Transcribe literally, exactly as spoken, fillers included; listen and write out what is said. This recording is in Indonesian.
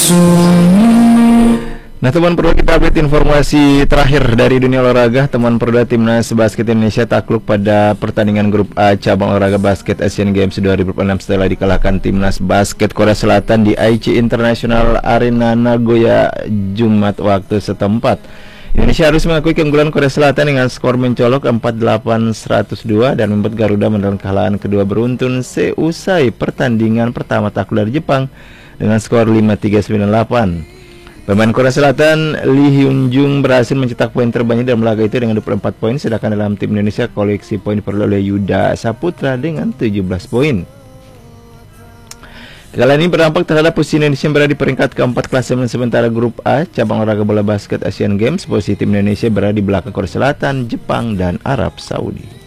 Nah teman perlu kita update informasi terakhir dari dunia olahraga. Teman perlu timnas basket Indonesia takluk pada pertandingan grup A cabang olahraga basket Asian Games dua ribu enam setelah dikalahkan timnas basket Korea Selatan di Aichi International Arena Nagoya Jumat waktu setempat. Indonesia harus mengakui keunggulan Korea Selatan dengan skor mencolok empat delapan seratus dua dan membuat Garuda menelan kekalahan kedua beruntun seusai pertandingan pertama takluk dari Jepang dengan skor lima tiga sembilan delapan. Pemain Korea Selatan Lee Hyun Jung berhasil mencetak poin terbanyak dalam laga itu dengan dua puluh empat poin, sedangkan dalam tim Indonesia koleksi poin diperoleh oleh Yuda Saputra dengan tujuh belas poin. Kekalahan ini berdampak terhadap posisi Indonesia yang berada di peringkat keempat klasemen sementara grup A cabang olahraga bola basket Asian Games. Posisi tim Indonesia berada di belakang Korea Selatan, Jepang, dan Arab Saudi.